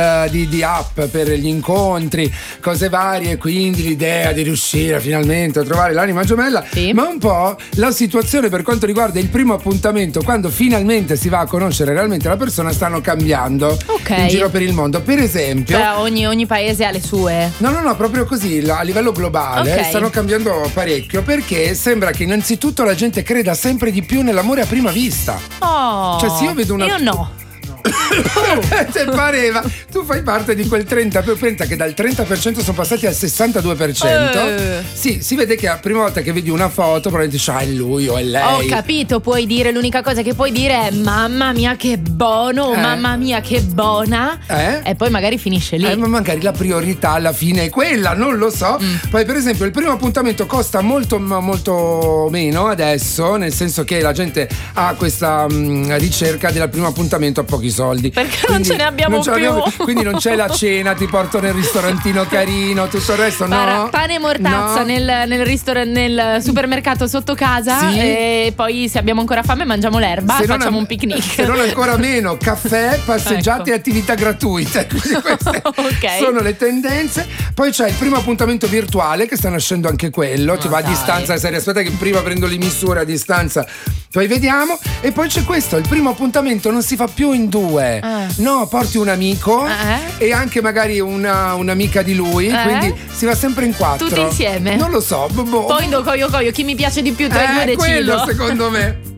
di app per gli incontri, cose varie, quindi l'idea di riuscire finalmente a trovare l'anima gemella, sì. Ma un po' la situazione per quanto riguarda il primo appuntamento, quando finalmente si va a conoscere realmente la persona, stanno cambiando in giro per il mondo. Per esempio, cioè, ogni paese ha le sue. No, proprio così, a livello globale stanno cambiando parecchio, perché sembra che innanzitutto la gente creda sempre di più nell'amore a prima vista. Oh, cioè, se io vedo io no. Te pareva, tu fai parte di quel 30% che dal 30% sono passati al 62%. Sì, si vede che la prima volta che vedi una foto probabilmente dici è lui o è lei. Ho capito, puoi dire, l'unica cosa che puoi dire è mamma mia che buono, mamma mia che buona, e poi magari finisce lì. Ma magari la priorità alla fine è quella, non lo so. Poi per esempio il primo appuntamento costa molto meno adesso, nel senso che la gente ha questa ricerca del primo appuntamento a pochi soldi, perché quindi non ce ne abbiamo più. Quindi non c'è la cena, ti porto nel ristorantino carino, tutto il resto no. Pane e mortazza nel supermercato sotto casa, e poi se abbiamo ancora fame mangiamo l'erba e facciamo un picnic. Se non ancora meno, caffè, passeggiate e attività gratuite. Queste sono le tendenze. Poi c'è il primo appuntamento virtuale, che sta nascendo anche quello, ti va a distanza, aspetta che prima prendo le misure a distanza, poi vediamo. E poi c'è questo, il primo appuntamento non si fa più in 2. No, porti un amico e anche magari un'amica di lui, quindi si va sempre in 4. Tutti insieme? Non lo so. Poi coio, chi mi piace di più tra i due decido. Quello secondo me.